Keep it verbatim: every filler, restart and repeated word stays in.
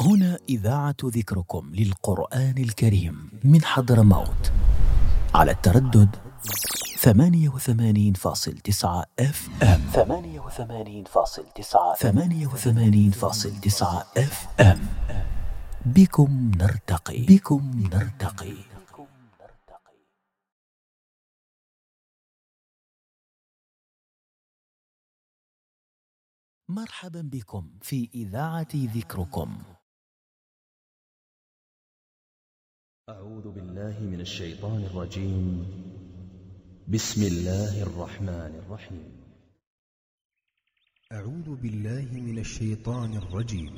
هنا إذاعة ذكركم للقرآن الكريم من حضرموت على التردد ثمانية وثمانين فاصل تسعة اف ام ثمانية وثمانين فاصل تسعة ثمانية وثمانين فاصل تسعة اف ام. بكم نرتقي بكم نرتقي. مرحبا بكم في إذاعة ذكركم. أعوذ بالله من الشيطان الرجيم. بسم الله الرحمن الرحيم. أعوذ بالله من الشيطان الرجيم.